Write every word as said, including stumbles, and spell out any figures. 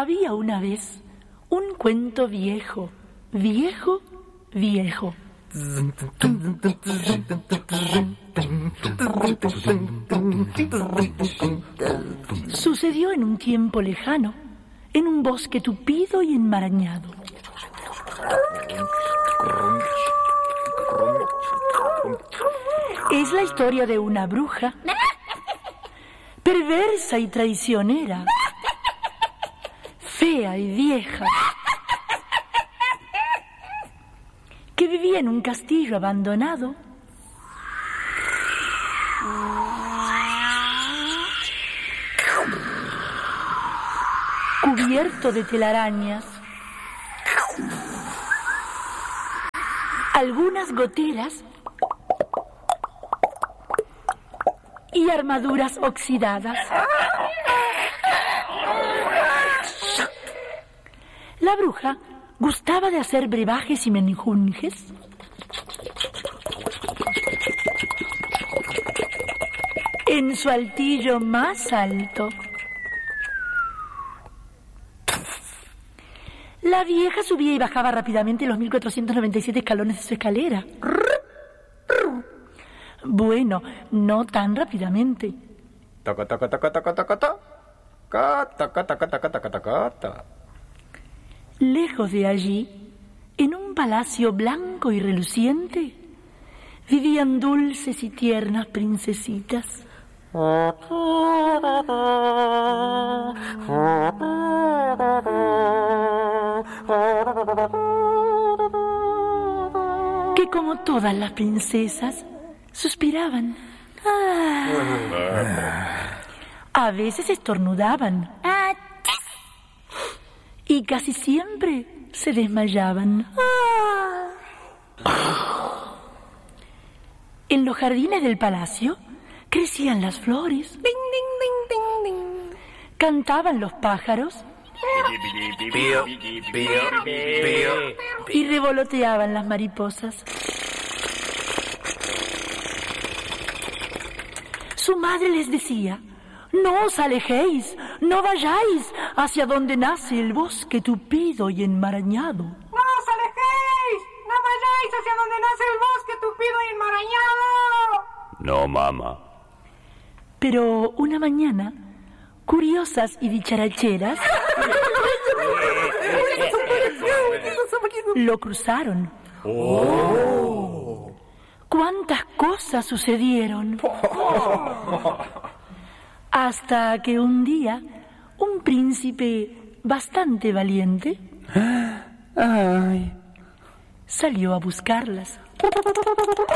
Había una vez un cuento viejo, viejo, viejo. Sucedió en un tiempo lejano, en un bosque tupido y enmarañado. Es la historia de una bruja, perversa y traicionera, fea y vieja, que vivía en un castillo abandonado, cubierto de telarañas, algunas goteras y armaduras oxidadas. La bruja gustaba de hacer brebajes y menjunjes. En su altillo más alto. La vieja subía y bajaba rápidamente los mil cuatrocientos noventa y siete escalones de su escalera. Bueno, no tan rápidamente. Taca, taca, taca, taca, taca, taca. Taca, taca, taca, taca, taca, taca. Lejos de allí, en un palacio blanco y reluciente, vivían dulces y tiernas princesitas. Que como todas las princesas, suspiraban. Ah. A veces estornudaban. Y casi siempre se desmayaban. En los jardines del palacio crecían las flores. Ding, ding, ding, ding, ding. Cantaban los pájaros. Y revoloteaban las mariposas. Su madre les decía: no os alejéis, no vayáis hacia donde nace el bosque tupido y enmarañado. ¡No os alejéis! ¡No vayáis hacia donde nace el bosque tupido y enmarañado! No, mamá. Pero una mañana, curiosas y dicharacheras, lo cruzaron. ¡Oh! ¡Cuántas cosas sucedieron! Hasta que un día, un príncipe bastante valiente Ay. salió a buscarlas.